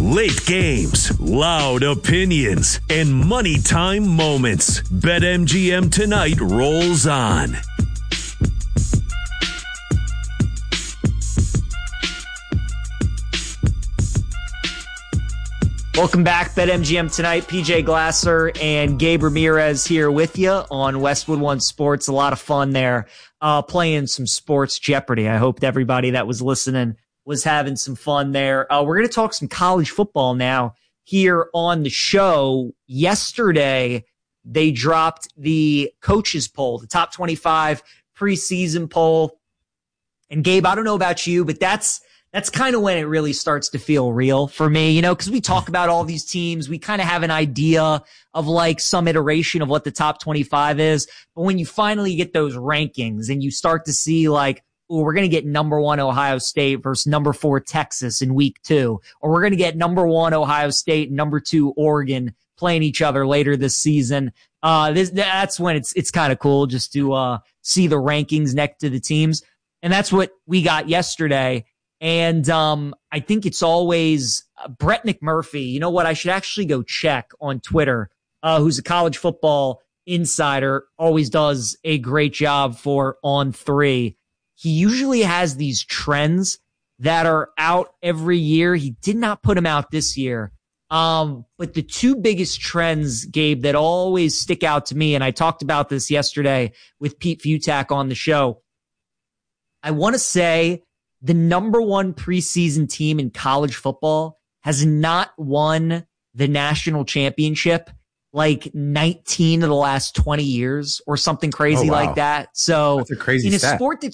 Late games, loud opinions, and money time moments. BetMGM Tonight rolls on. Welcome back, BetMGM Tonight. PJ Glasser and Gabe Ramirez here with you on Westwood One Sports. A lot of fun there, playing some sports Jeopardy. I hoped everybody that was listening was having some fun there. We're going to talk some college football now here on the show. Yesterday, they dropped the coaches poll, the top 25 preseason poll. And Gabe, I don't know about you, but that's kind of when it really starts to feel real for me, you know, because we talk about all these teams. We kind of have an idea of like some iteration of what the top 25 is. But when you finally get those rankings and you start to see like, oh, we're going to get number 1 Ohio State versus number 4 Texas in week 2, or we're going to get number 1 Ohio State and number 2 Oregon playing each other later this season. That's when it's kind of cool just to see the rankings next to the teams. And that's what we got yesterday. And I think it's always Brett McMurphy. You know what? I should actually go check on Twitter, who's a college football insider, always does a great job for On 3. He usually has these trends that are out every year. He did not put them out this year. But the two biggest trends, Gabe, that always stick out to me, and I talked about this yesterday with Pete Futak on the show. I want to say the number 1 preseason team in college football has not won the national championship like 19 of the last 20 years or something crazy like that. So that's a crazy in a stat.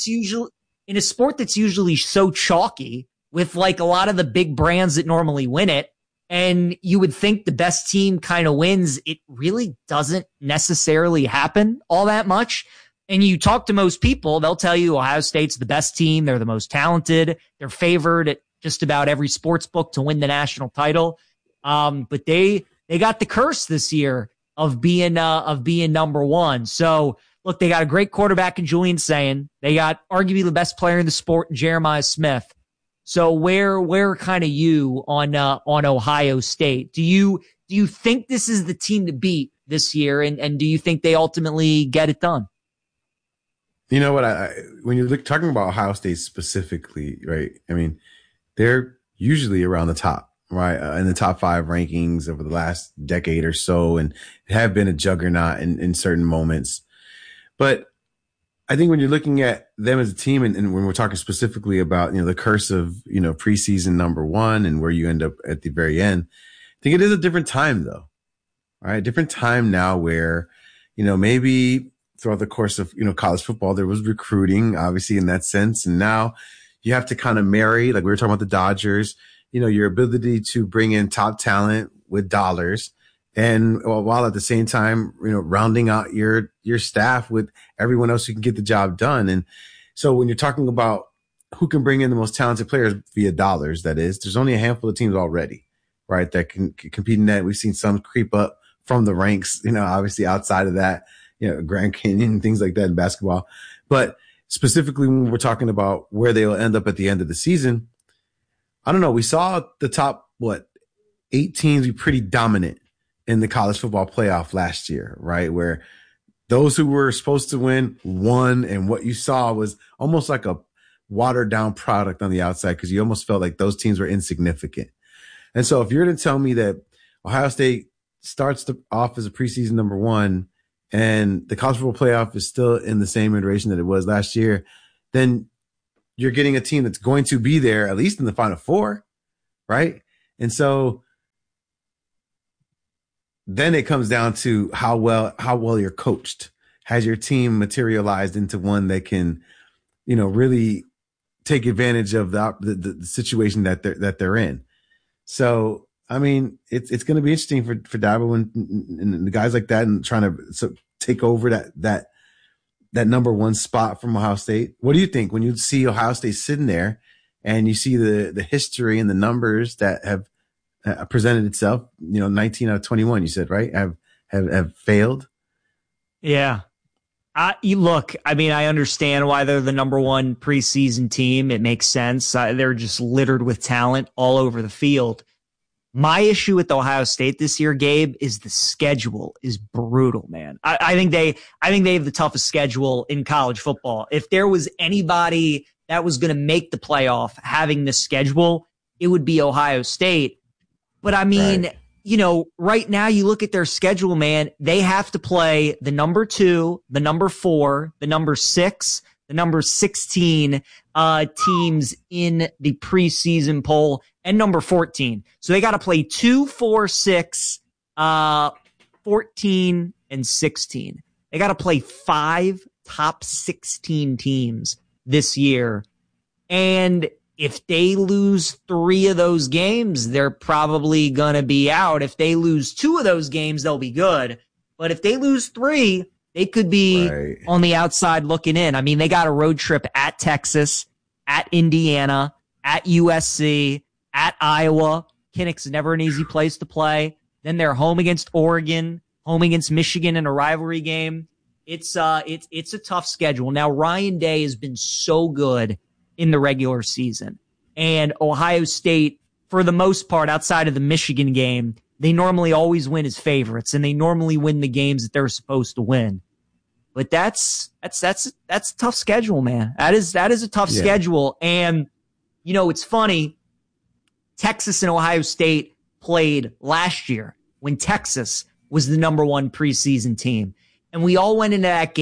sport that's usually so chalky with like a lot of the big brands that normally win it, and you would think the best team kind of wins, it really doesn't necessarily happen all that much. And you talk to most people, they'll tell you Ohio State's the best team. They're the most talented. They're favored at just about every sports book to win the national title. But they got the curse this year of being number 1. So look, they got a great quarterback in Julian Sayin. They got arguably the best player in the sport in Jeremiah Smith. So where kind of you on Ohio State? Do you think this is the team to beat this year? And do you think they ultimately get it done? You know what? When you're talking about Ohio State specifically, right? I mean, they're usually around the top, right? In the top 5 rankings over the last decade or so, and have been a juggernaut in certain moments. But I think when you're looking at them as a team, and when we're talking specifically about, you know, the curse of, you know, preseason number 1 and where you end up at the very end, I think it is a different time though, right? A different time now where, you know, maybe throughout the course of, you know, college football, there was recruiting, obviously, in that sense. And now you have to kind of marry, like we were talking about the Dodgers, you know, your ability to bring in top talent with dollars. And while at the same time, you know, rounding out your staff with everyone else who can get the job done. And so when you're talking about who can bring in the most talented players via dollars, that is, there's only a handful of teams already, right, that can compete in that. We've seen some creep up from the ranks, you know, obviously outside of that, you know, Grand Canyon, things like that in basketball. But specifically when we're talking about where they'll end up at the end of the season, I don't know. We saw the top, 8 teams be pretty dominant in the college football playoff last year, right? Where those who were supposed to win won. And what you saw was almost like a watered down product on the outside, because you almost felt like those teams were insignificant. And so if you're to tell me that Ohio State starts off as a preseason number 1, and the college football playoff is still in the same iteration that it was last year, then you're getting a team that's going to be there at least in the Final Four, right? And so then it comes down to how well you're coached. Has your team materialized into one that can, you know, really take advantage of the situation that they're in? So, I mean, it's going to be interesting for Dabo and the guys like that, and trying to take over that number 1 spot from Ohio State. What do you think when you see Ohio State sitting there and you see the history and the numbers that have presented itself? You know, 19 out of 21, you said, right? Have failed. Yeah. Look, I mean, I understand why they're the number 1 preseason team. It makes sense. They're just littered with talent all over the field. My issue with Ohio State this year, Gabe, is the schedule is brutal, man. I think they have the toughest schedule in college football. If there was anybody that was going to make the playoff having this schedule, it would be Ohio State. But I mean, right now you look at their schedule, man, they have to play the number 2, the number 4, the number 6, the number 16 teams in the preseason poll, and number 14. So they got to play 2, 4, 6, 14, and 16. They got to play 5 top 16 teams this year. And if they lose 3 of those games, they're probably going to be out. If they lose 2 of those games, they'll be good. But if they lose 3, they could be on the outside looking in. I mean, they got a road trip at Texas, at Indiana, at USC, at Iowa. Kinnick's never an easy place to play. Then they're home against Oregon, home against Michigan in a rivalry game. It's a tough schedule. Now, Ryan Day has been so good in the regular season. And Ohio State, for the most part, outside of the Michigan game, they normally always win as favorites, and they normally win the games that they're supposed to win. But that's a tough schedule, man. That is a tough schedule. And, it's funny. Texas and Ohio State played last year when Texas was the number 1 preseason team. And we all went into that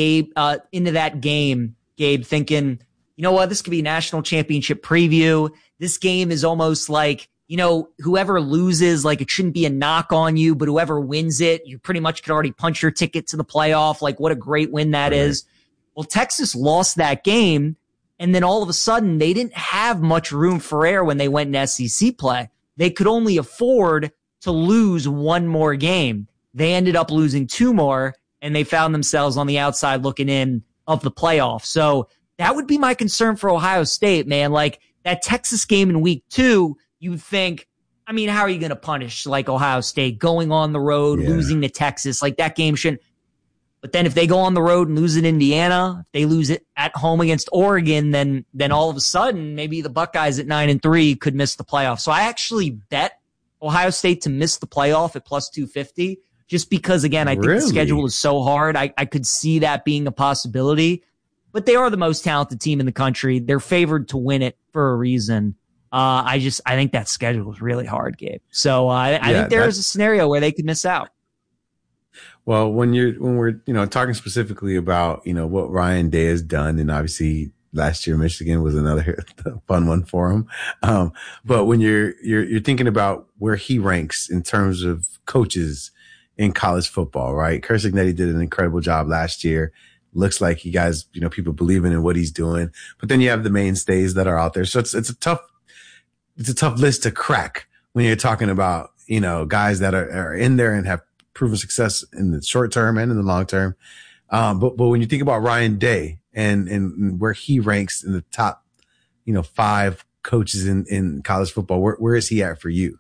game, Gabe, thinking, you know what, this could be a national championship preview. This game is almost like, whoever loses, like it shouldn't be a knock on you, but whoever wins it, you pretty much could already punch your ticket to the playoff. Like what a great win that is. Well, Texas lost that game. And then all of a sudden they didn't have much room for error when they went in SEC play. They could only afford to lose 1 more game. They ended up losing 2 more, and they found themselves on the outside looking in of the playoff. So that would be my concern for Ohio State, man. Like that Texas game in week 2, you'd think, I mean, how are you going to punish like Ohio State going on the road, losing to Texas? Like that game shouldn't. But then if they go on the road and lose in Indiana, if they lose it at home against Oregon, then all of a sudden maybe the Buckeyes at 9-3 could miss the playoff. So I actually bet Ohio State to miss the playoff at plus 250, just because, again, I think the schedule is so hard. I could see that being a possibility. But they are the most talented team in the country. They're favored to win it for a reason. I think that schedule is really hard, Gabe. So I think there's a scenario where they could miss out. Well, when we're talking specifically about, what Ryan Day has done, and obviously last year Michigan was another fun one for him. But when you're thinking about where he ranks in terms of coaches in college football, right? Curt Cignetti did an incredible job last year. Looks like you guys, people believing in what he's doing. But then you have the mainstays that are out there. So it's a tough list to crack when you're talking about, guys that are in there and have proven success in the short term and in the long term. But when you think about Ryan Day and where he ranks in the top, 5 coaches in college football, where is he at for you?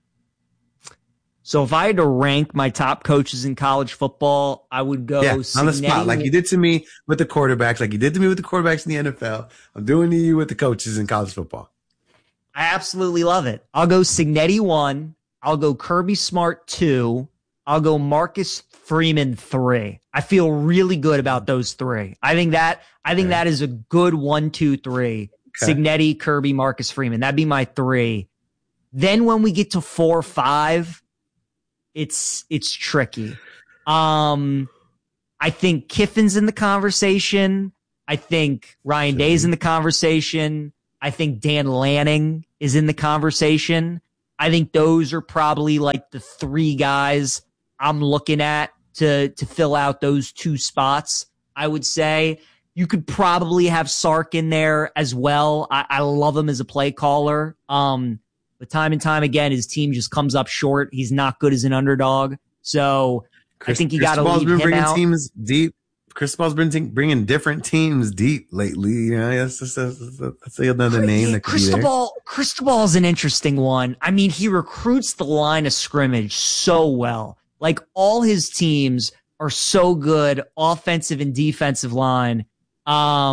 So if I had to rank my top coaches in college football, I would go on the spot, like you did to me with the quarterbacks, like you did to me with the quarterbacks in the NFL. I'm doing to you with the coaches in college football. I absolutely love it. I'll go Cignetti 1. I'll go Kirby Smart 2. I'll go Marcus Freeman 3. I feel really good about those 3. I think that is a good 1, 2, 3. Okay. Cignetti, Kirby, Marcus Freeman. That'd be my 3. Then when we get to 4, 5, it's tricky. I think Kiffin's in the conversation. I think Ryan Day's in the conversation. I think Dan Lanning is in the conversation. I think those are probably like the 3 guys I'm looking at to fill out those 2 spots. I would say you could probably have Sark in there as well. I love him as a play caller. But time and time again, his team just comes up short. He's not good as an underdog. So I think you got to leave him out. Teams deep. Cristobal's been bringing different teams deep lately. That's another name that could be there. Cristobal's an interesting one. I mean, he recruits the line of scrimmage so well. Like all his teams are so good, offensive and defensive line.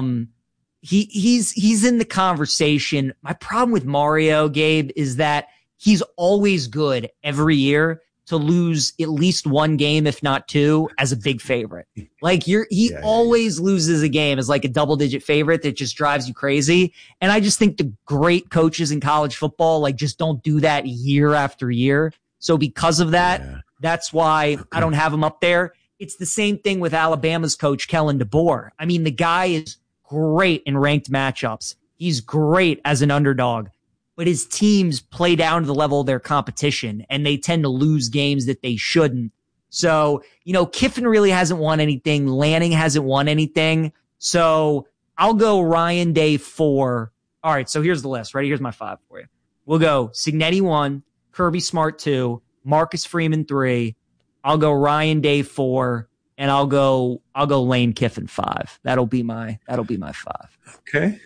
He's in the conversation. My problem with Mario, Gabe, is that he's always good every year to lose at least one game, if not two, as a big favorite. Like he always loses a game as like a double-digit favorite that just drives you crazy. And I just think the great coaches in college football like just don't do that year after year. So because of that, that's why I don't have him up there. It's the same thing with Alabama's coach, Kellen DeBoer. I mean, the guy is great in ranked matchups. He's great as an underdog. But his teams play down to the level of their competition, and they tend to lose games that they shouldn't. So, Kiffin really hasn't won anything. Lanning hasn't won anything. So I'll go Ryan Day 4. All right, so here's the list. Ready? Here's my 5 for you. We'll go Cignetti 1, Kirby Smart 2, Marcus Freeman 3. I'll go Ryan Day 4, and I'll go Lane Kiffin 5. That'll be my 5. Okay.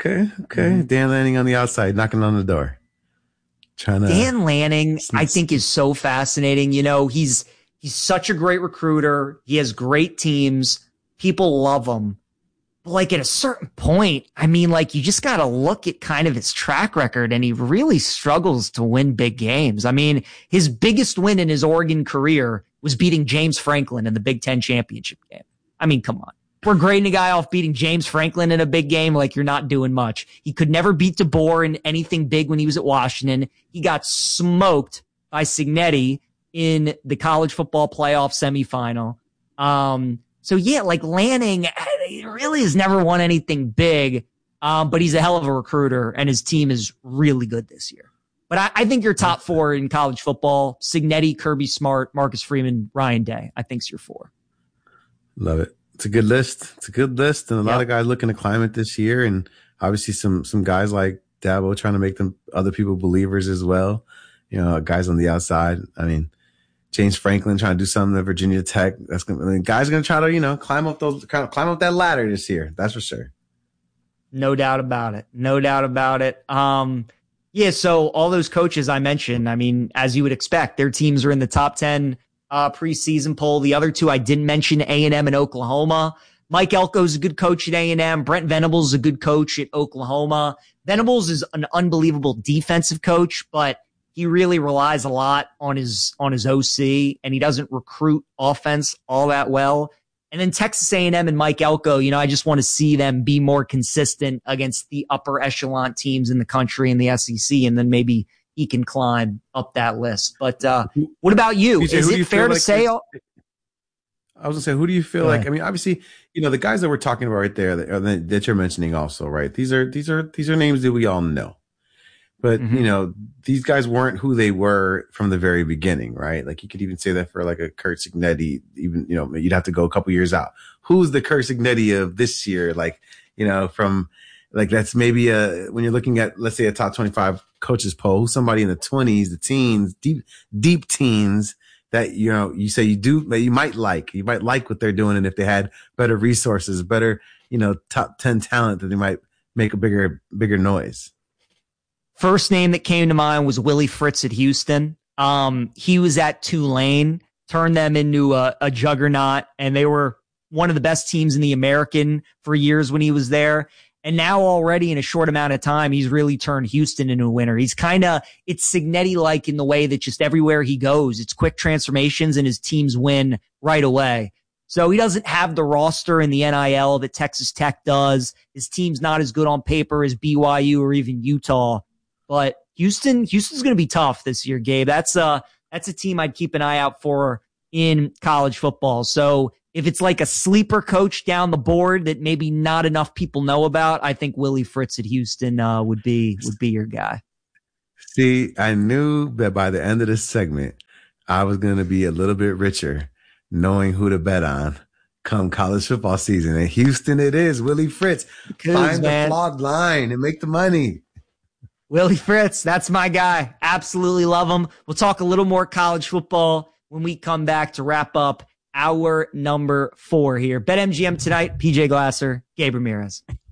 Dan Lanning on the outside, knocking on the door. Dan Lanning, I think, is so fascinating. He's such a great recruiter. He has great teams. People love him. But like at a certain point, I mean, like you just got to look at kind of his track record, and he really struggles to win big games. I mean, his biggest win in his Oregon career was beating James Franklin in the Big Ten championship game. I mean, come on. We're grading a guy off beating James Franklin in a big game like you're not doing much. He could never beat DeBoer in anything big when he was at Washington. He got smoked by Cignetti in the college football playoff semifinal. So yeah, like Lanning, he really has never won anything big, but he's a hell of a recruiter, and his team is really good this year. But I think your top 4 in college football: Cignetti, Kirby Smart, Marcus Freeman, Ryan Day. I think's your 4. Love it. It's a good list. And a lot of guys looking to climb it this year. And obviously some guys like Dabo trying to make them other people believers as well. Guys on the outside. I mean, James Franklin trying to do something at Virginia Tech. Guys are going to try to, climb up that ladder this year. That's for sure. No doubt about it. Yeah. So all those coaches I mentioned, I mean, as you would expect, their teams are in the top 10 preseason poll. The other 2 I didn't mention, A&M and Oklahoma. Mike Elko's a good coach at A&M. Brent Venables is a good coach at Oklahoma. Venables is an unbelievable defensive coach, but he really relies a lot on his OC, and he doesn't recruit offense all that well. And then Texas A&M and Mike Elko, I just want to see them be more consistent against the upper echelon teams in the country and the SEC, and then maybe he can climb up that list. But what about you? PJ, is it fair to say? I was going to say, who do you feel like? I mean, obviously, the guys that we're talking about right there that you're mentioning also, right? These are names that we all know. But, these guys weren't who they were from the very beginning, right? Like you could even say that for like a Curt Cignetti, even, you'd have to go a couple years out. Who's the Curt Cignetti of this year? Like, from like, that's maybe when you're looking at, let's say a top 25 coaches poll, somebody in the 20s, the teens, deep teens that, you say that you might like what they're doing. And if they had better resources, better, top 10 talent, that they might make a bigger noise. First name that came to mind was Willie Fritz at Houston. He was at Tulane, turned them into a juggernaut, and they were one of the best teams in the American for years when he was there. And now already in a short amount of time, he's really turned Houston into a winner. He's it's Cignetti-like in the way that just everywhere he goes, it's quick transformations and his teams win right away. So he doesn't have the roster in the NIL that Texas Tech does. His team's not as good on paper as BYU or even Utah. But Houston's going to be tough this year, Gabe. That's a team I'd keep an eye out for in college football. So if it's like a sleeper coach down the board that maybe not enough people know about, I think Willie Fritz at Houston would be your guy. See, I knew that by the end of this segment, I was going to be a little bit richer knowing who to bet on come college football season. And Houston it is, Willie Fritz. Find the flawed line and make the money. Willie Fritz, that's my guy. Absolutely love him. We'll talk a little more college football when we come back to wrap up our number 4 here. BetMGM tonight, PJ Glasser, Gabe Ramirez.